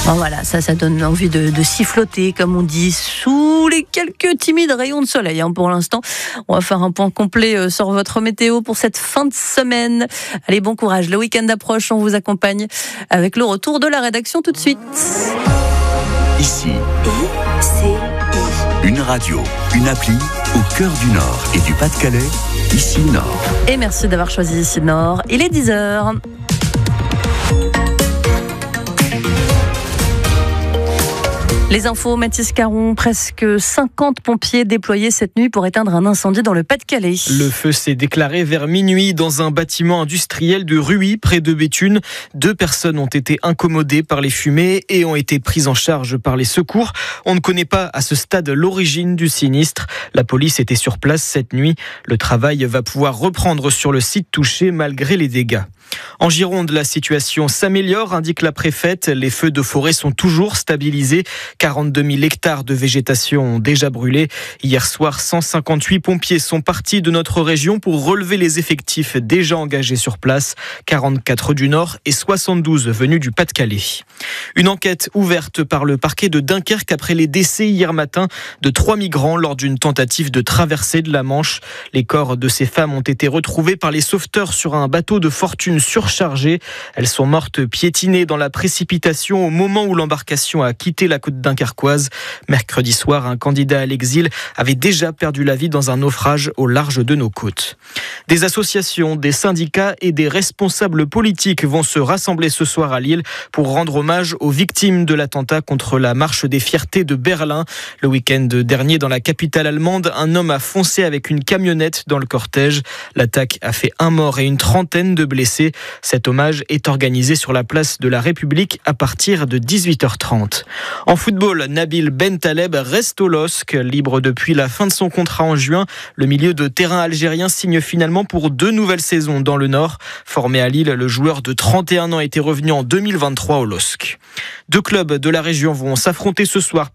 Bon, voilà, ça donne envie de siffloter, comme on dit, sous les quelques timides rayons de soleil. Pour l'instant, on va faire un point complet sur votre météo pour cette fin de semaine. Allez, bon courage. Le week-end approche, on vous accompagne avec le retour de la rédaction tout de suite. Ici, une radio, une appli au cœur du Nord et du Pas-de-Calais. Ici Nord. Et merci d'avoir choisi Ici Nord. Il est 10h. Les infos, Mathis Caron, presque 50 pompiers déployés cette nuit pour éteindre un incendie dans le Pas-de-Calais. Le feu s'est déclaré vers minuit dans un bâtiment industriel de Ruy, près de Béthune. 2 personnes ont été incommodées par les fumées et ont été prises en charge par les secours. On ne connaît pas à ce stade l'origine du sinistre. La police était sur place cette nuit. Le travail va pouvoir reprendre sur le site touché malgré les dégâts. En Gironde, la situation s'améliore, indique la préfète. Les feux de forêt sont toujours stabilisés. 42 000 hectares de végétation ont déjà brûlé. Hier soir, 158 pompiers sont partis de notre région pour relever les effectifs déjà engagés sur place. 44 du Nord et 72 venus du Pas-de-Calais. Une enquête ouverte par le parquet de Dunkerque après les décès hier matin de 3 migrants lors d'une tentative de traversée de la Manche. Les corps de ces femmes ont été retrouvés par les sauveteurs sur un bateau de fortune surchargé. Elles sont mortes piétinées dans la précipitation au moment où l'embarcation a quitté la côte dunkerquoise. Mercredi soir, un candidat à l'exil avait déjà perdu la vie dans un naufrage au large de nos côtes. Des associations, des syndicats et des responsables politiques vont se rassembler ce soir à Lille pour rendre hommage aux victimes de l'attentat contre la marche des fiertés de Berlin. Le week-end dernier, dans la capitale allemande, un homme a foncé avec une camionnette dans le cortège. L'attaque a fait 1 mort et une trentaine de blessés. Cet hommage est organisé sur la place de la République à partir de 18h30. En football, Nabil Bentaleb reste au LOSC. Libre depuis la fin de son contrat en juin, le milieu de terrain algérien signe finalement pour 2 nouvelles saisons dans le Nord. Formé à Lille, le joueur de 31 ans était revenu en 2023 au LOSC. 2 clubs de la région vont s'affronter ce soir